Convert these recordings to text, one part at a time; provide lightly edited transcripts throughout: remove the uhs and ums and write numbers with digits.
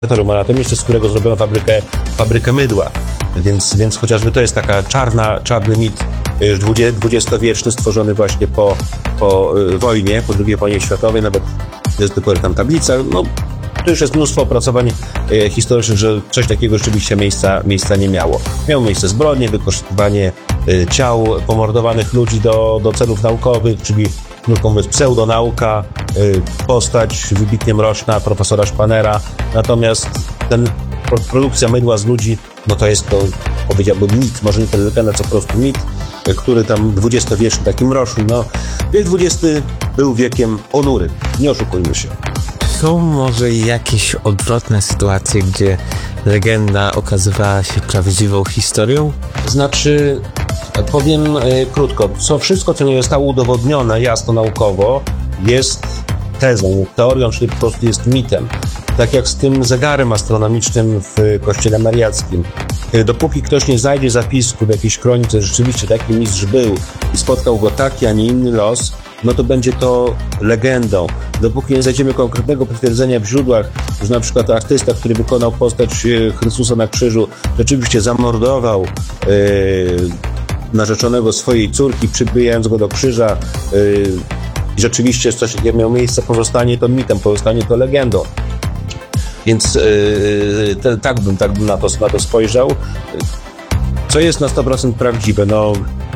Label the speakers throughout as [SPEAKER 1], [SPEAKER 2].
[SPEAKER 1] anatomiczny, z którego zrobiono fabrykę mydła. Więc chociażby to jest taka czarny mit XX-wieczny, stworzony właśnie po wojnie, po II wojnie światowej, nawet jest tylko tam tablica. No, to już jest mnóstwo opracowań historycznych, że coś takiego rzeczywiście miejsca nie miało. Miało miejsce zbrodnie, wykorzystywanie ciał pomordowanych ludzi do celów naukowych, czyli krótko mówiąc pseudonauka, postać wybitnie mroczna profesora Szpanera. Natomiast produkcja mydła z ludzi, no to jest to, powiedziałbym, mit, może nie tyle legenda, co po prostu mit, który tam XX-wieczny, taki mroczny. No, wiek XX był wiekiem ponury, nie oszukujmy się.
[SPEAKER 2] Są może jakieś odwrotne sytuacje, gdzie legenda okazywała się prawdziwą historią?
[SPEAKER 1] Znaczy, powiem krótko, wszystko, co nie zostało udowodnione jasno naukowo, jest tezą, teorią, czyli po prostu jest mitem. Tak jak z tym zegarem astronomicznym w kościele mariackim. Dopóki ktoś nie znajdzie zapisku w jakiejś kronice, że rzeczywiście taki mistrz był i spotkał go taki, a nie inny los, no to będzie to legendą. Dopóki nie znajdziemy konkretnego potwierdzenia w źródłach, że na przykład artysta, który wykonał postać Chrystusa na krzyżu, rzeczywiście zamordował narzeczonego swojej córki, przybijając go do krzyża i rzeczywiście coś takiego miało miejsce, pozostanie to mitem, pozostanie to legendą. Więc tak bym na to spojrzał. Co jest na 100% prawdziwe? No,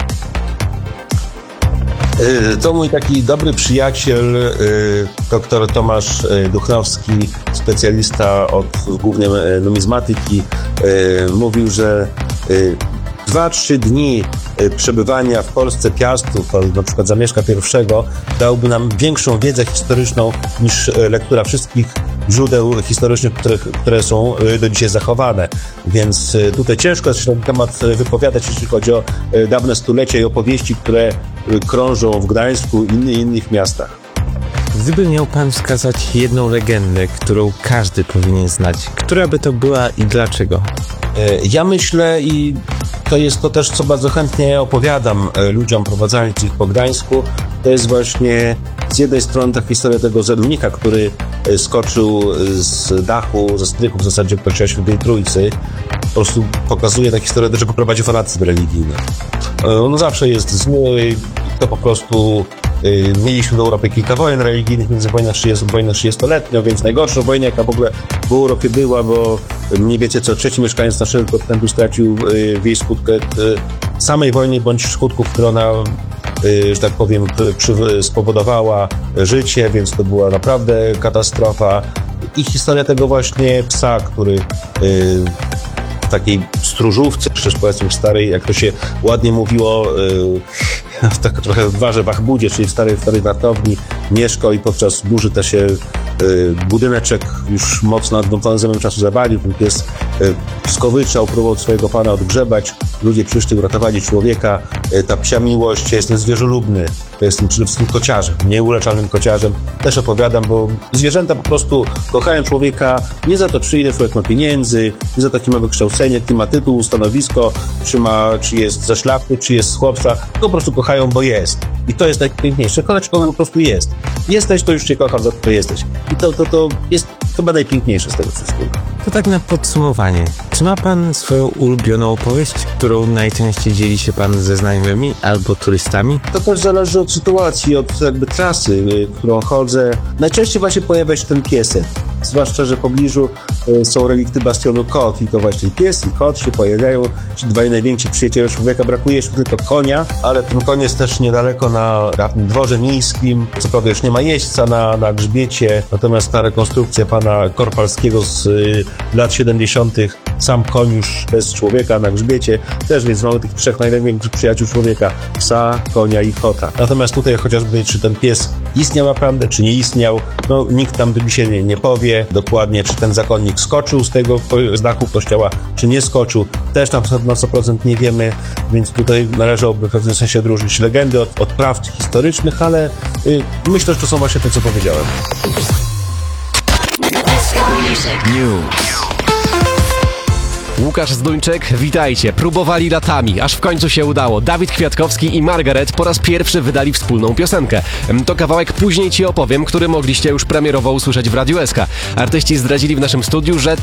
[SPEAKER 1] to mój taki dobry przyjaciel, dr Tomasz Duchnowski, specjalista od głównie numizmatyki, mówił, że 2-3 dni przebywania w Polsce Piastów, na przykład Zamieszka I, dałby nam większą wiedzę historyczną niż lektura wszystkich źródeł historycznych, które są do dzisiaj zachowane. Więc tutaj ciężko jest się na ten temat wypowiadać, jeśli chodzi o dawne stulecia i opowieści, które krążą w Gdańsku i innych miastach.
[SPEAKER 2] Gdyby miał pan wskazać jedną legendę, którą każdy powinien znać, która by to była i dlaczego?
[SPEAKER 1] Ja myślę, i to też, co bardzo chętnie opowiadam ludziom prowadzącym ich po Gdańsku, to jest właśnie z jednej strony ta historia tego zedlnika, który skoczył z dachu, ze strychu w zasadzie Kościoła Świętej Trójcy. Po prostu pokazuje ta historia, do czego prowadzi fanatyzm religijny. On zawsze jest zły, to po prostu mieliśmy w Europie kilka wojen religijnych, między wojną 30-letnią, więc najgorsza wojna, jaka w ogóle w Europie była, bo nie wiecie co, trzeci mieszkaniec naszego kontynentu stracił w jej skutkę samej wojny, bądź skutków, które ona, że tak powiem, spowodowała życie, więc to była naprawdę katastrofa. I historia tego właśnie psa, który w takiej stróżówce, czy też powiedzmy starej, jak to się ładnie mówiło, tak trochę w Wachbudzie, czyli w starej wartowni mieszkał i podczas burzy też się budyneczek już mocno nad zębem czasu zawalił. Ten pies skowyczał, próbował swojego pana odgrzebać. Ludzie przyszli, uratowali człowieka. Ta psia miłość, ja jestem zwierzolubny. To jestem przede wszystkim kociarzem, nieuleczalnym kociarzem. Też opowiadam, bo zwierzęta po prostu kochają człowieka nie za to, czy ile człowiek ma pieniędzy, nie za to, jaki ma wykształcenie, jaki ma tytuł, stanowisko, czy jest ze szlachty, czy jest z chłopca. Po prostu kochają, bo jest. I to jest najpiękniejsze. Kochać kogo po prostu jest. Jesteś, to już cię kocham za to, że jesteś. I to jest chyba najpiękniejsze z tego wszystkiego.
[SPEAKER 2] To tak na podsumowanie. Czy ma pan swoją ulubioną opowieść, którą najczęściej dzieli się pan ze znajomymi albo turystami?
[SPEAKER 1] To też zależy od sytuacji, od jakby trasy, którą chodzę. Najczęściej właśnie pojawia się ten piesek. Zwłaszcza, że w pobliżu są relikty bastionu Kot i to właśnie pies i kot się pojawiają. Ci dwaj najwięksi przyjaciele człowieka. Brakuje jeszcze tylko konia, ale ten koń jest też niedaleko na dworze miejskim. Co prawda już nie ma jeźdźca na grzbiecie, natomiast ta rekonstrukcja pana Korpalskiego z lat 70. Sam koń już bez człowieka na grzbiecie. Też więc mamy tych trzech największych przyjaciół człowieka. Psa, konia i kota. Natomiast tutaj chociażby czy ten pies istniał naprawdę, czy nie istniał, no nikt tam dzisiaj nie powie dokładnie, czy ten zakonnik skoczył z dachu kościoła, czy nie skoczył. Też na 100% nie wiemy, więc tutaj należałoby w pewnym sensie odróżnić legendy od prawd historycznych, ale myślę, że to są właśnie te, co powiedziałem.
[SPEAKER 3] News. Łukasz Zduńczyk, witajcie. Próbowali latami, aż w końcu się udało. Dawid Kwiatkowski i Margaret po raz pierwszy wydali wspólną piosenkę. To kawałek Później ci opowiem, który mogliście już premierowo usłyszeć w Radiu SK. Artyści zdradzili w naszym studiu, że